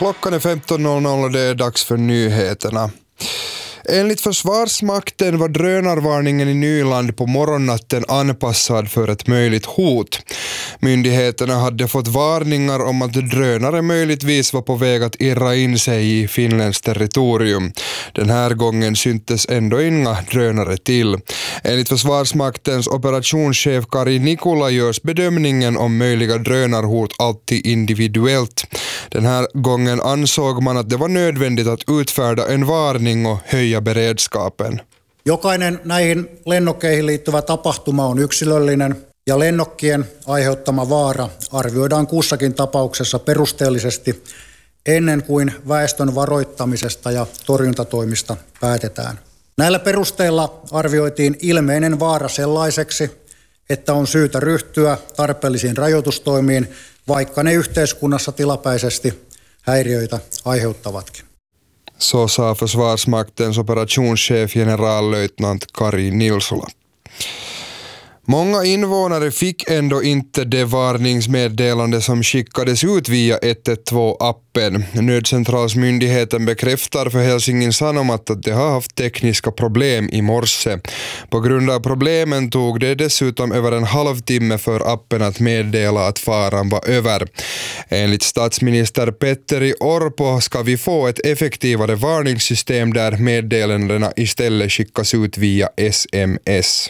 Klockan är 15.00 och det är dags för nyheterna. Enligt Försvarsmakten var drönarvarningen i Nyland på morgonnatten anpassad för ett möjligt hot. Myndigheterna hade fått varningar om att drönare möjligtvis var på väg att irra in sig i Finlands territorium. Den här gången syntes ändå inga drönare till. Enligt Försvarsmaktens operationschef Kari Nikula görs bedömningen om möjliga drönarhot alltid individuellt. Den här gången ansåg man att det var nödvändigt att utfärda en varning och höja beredskapen. Jokainen näihin lennokkeihin liittyvä tapahtuma on yksilöllinen ja lennokkien aiheuttama vaara arvioidaan kussakin tapauksessa perusteellisesti ennen kuin väestön varoittamisesta ja torjuntatoimista päätetään. Näillä perusteilla arvioitiin ilmeinen vaara sellaiseksi, että on syytä ryhtyä tarpeellisiin rajoitustoimiin, vaikka ne yhteiskunnassa tilapäisesti häiriöitä aiheuttavatkin. Så sa Försvarsmaktens operationschef generallöjtnant Kari Nilsula. Många invånare fick ändå inte det varningsmeddelande som skickades ut via 112-appen. Nödcentralsmyndigheten bekräftar för Helsingin Sanomat att de har haft tekniska problem i morse. På grund av problemen tog det dessutom över en halvtimme för appen att meddela att faran var över. Enligt statsminister Petteri Orpo ska vi få ett effektivare varningssystem där meddelandena istället skickas ut via SMS.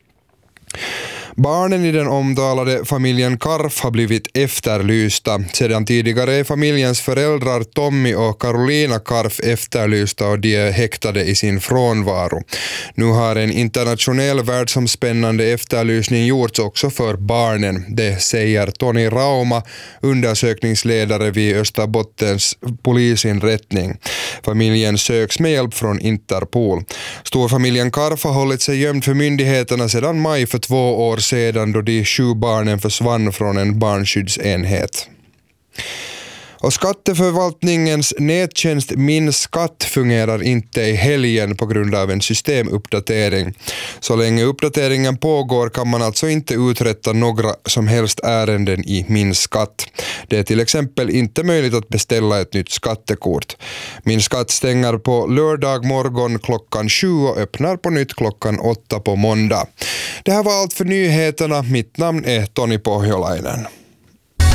Barnen i den omtalade familjen Karf har blivit efterlysta. Sedan tidigare är familjens föräldrar Tommy och Carolina Karf efterlysta och de är häktade i sin frånvaro. Nu har en internationell världsomspännande efterlysning gjorts också för barnen. Det säger Toni Rauma, undersökningsledare vid Österbottens polisinrättning. Familjen söks med hjälp från Interpol. Storfamiljen Karf har hållit sig gömd för myndigheterna sedan maj för 2 år sedan då de 7 barnen försvann från en barnskyddsenhet. Och skatteförvaltningens nättjänst Min skatt fungerar inte i helgen på grund av en systemuppdatering. Så länge uppdateringen pågår kan man alltså inte uträtta några som helst ärenden i Min skatt. Det är till exempel inte möjligt att beställa ett nytt skattekort. Min skatt stänger på lördag morgon klockan 7 och öppnar på nytt klockan 8 på måndag. Det här var allt för nyheterna. Mitt namn är Toni Pohjolainen.